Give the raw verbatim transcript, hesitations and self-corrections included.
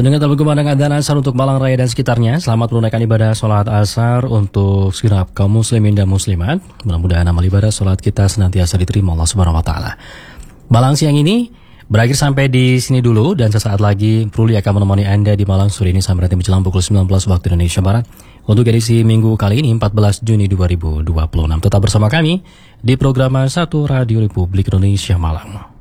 Pendengar berkumandang adzan asar untuk Malang Raya dan sekitarnya. Selamat menunaikan ibadah sholat asar untuk segenap kaum muslimin dan muslimat. Mudah-mudahan amal ibadah sholat kita senantiasa diterima Allah Subhanahu Wa Taala. Malang siang ini berakhir sampai di sini dulu, dan sesaat lagi Pruli akan menemani Anda di Malang sore ini sampai nanti menjelang pukul sembilan belas waktu Indonesia Barat untuk edisi minggu kali ini empat belas Juni dua ribu dua puluh enam. Tetap bersama kami di program satu Radio Republik Indonesia Malang.